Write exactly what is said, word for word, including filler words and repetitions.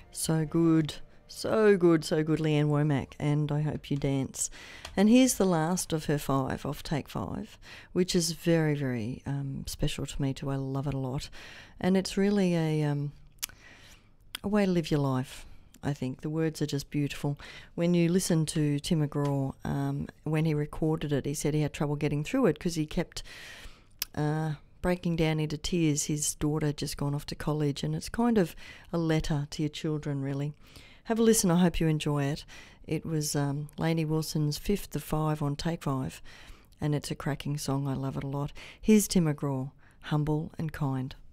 So good. So good, so good, Leanne Womack, and I hope you dance. And here's the last of her five, off take five, which is very, very um, special to me too. I love it a lot. And it's really a, um, a way to live your life, I think. The words are just beautiful. When you listen to Tim McGraw, um, when he recorded it, he said he had trouble getting through it because he kept uh, breaking down into tears. His daughter had just gone off to college, and it's kind of a letter to your children, really. Have a listen. I hope you enjoy it. It was um, Lainey Wilson's fifth of five on Take Five, and it's a cracking song. I love it a lot. Here's Tim McGraw, Humble and Kind.